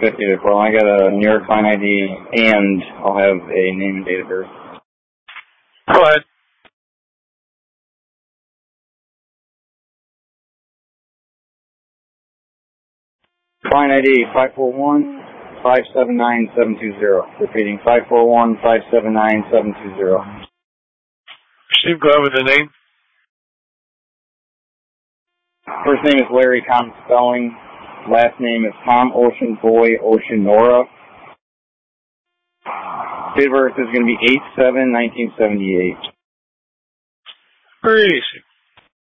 Well, I got a New York client ID, and I'll have a name and date of birth. Go ahead. Client ID 541-579-720. Repeating, 541-579-720. Steve, go ahead with the name. First name is Larry, common spelling. Last name is Tom Ocean Boy Ocean Nora. Date of birth is going to be 8/7/1978. Very easy.